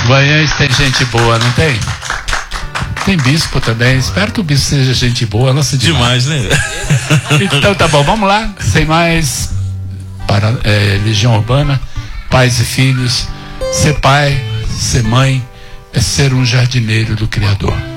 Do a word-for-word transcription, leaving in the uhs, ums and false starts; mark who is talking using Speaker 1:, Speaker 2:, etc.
Speaker 1: Guanhães tem gente boa, não tem? Tem bispo também. Espero que o bispo seja gente boa. Nossa, demais,
Speaker 2: demais, né?
Speaker 1: Então tá bom, vamos lá. Sem mais, para é, Legião Urbana, pais e filhos. Ser pai, ser mãe, é ser um jardineiro do Criador.